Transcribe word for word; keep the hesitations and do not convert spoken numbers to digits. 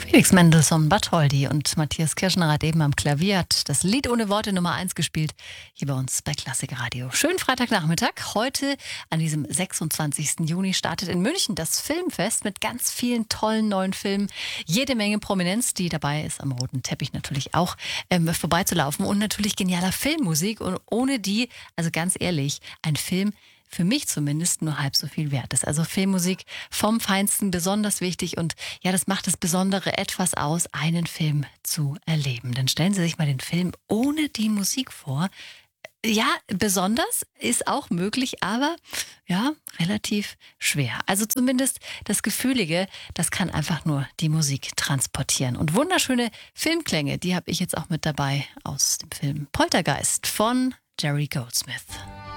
Felix Mendelssohn Bartholdy und Matthias Kirschner hat eben am Klavier hat das Lied ohne Worte Nummer eins gespielt, hier bei uns bei Klassik Radio. Schönen Freitagnachmittag. Heute, an diesem sechsundzwanzigsten Juni, startet in München das Filmfest mit ganz vielen tollen neuen Filmen. Jede Menge Prominenz, die dabei ist, am roten Teppich natürlich auch ähm, vorbeizulaufen. Und natürlich genialer Filmmusik. Und ohne die, also ganz ehrlich, ein Film für mich zumindest nur halb so viel wert ist. Also Filmmusik vom Feinsten, besonders wichtig, und ja, das macht das Besondere etwas aus, einen Film zu erleben. Dann stellen Sie sich mal den Film ohne die Musik vor. Ja, besonders ist auch möglich, aber ja, relativ schwer. Also zumindest das Gefühlige, das kann einfach nur die Musik transportieren. Und wunderschöne Filmklänge, die habe ich jetzt auch mit dabei aus dem Film Poltergeist von Jerry Goldsmith.